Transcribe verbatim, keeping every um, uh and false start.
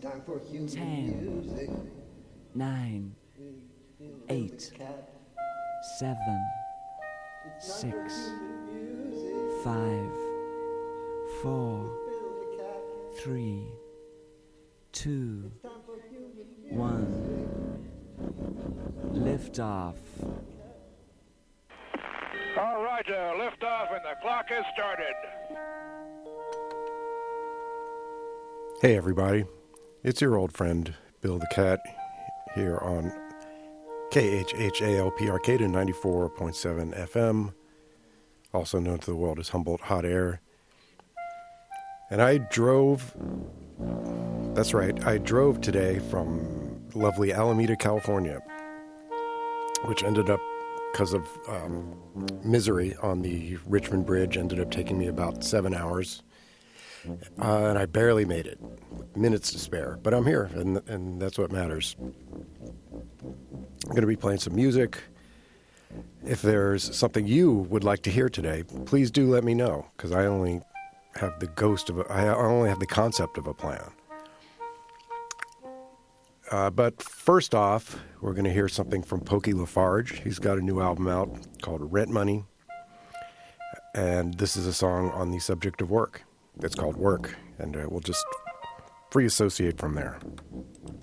ten, nine, eight, seven, six, five, four, three, two, one. Lift off. All right, uh, lift off and the clock has started. Hey everybody, it's your old friend Bill the Cat here on K H H A L P Arcata ninety-four point seven F M, also known to the world as Humboldt Hot Air. And I drove, that's right, I drove today from lovely Alameda, California, which ended up, because of um, misery on the Richmond Bridge, ended up taking me about seven hours. Uh, and I barely made it. Minutes to spare. But I'm here, and and that's what matters. I'm going to be playing some music. If there's something you would like to hear today, please do let me know, because I only have the ghost of a, I only have the concept of a plan. Uh, but first off, we're going to hear something from Pokey Lafarge. He's got a new album out called Rent Money. And this is a song on the subject of work. It's called Work, and uh, we'll just free associate from there.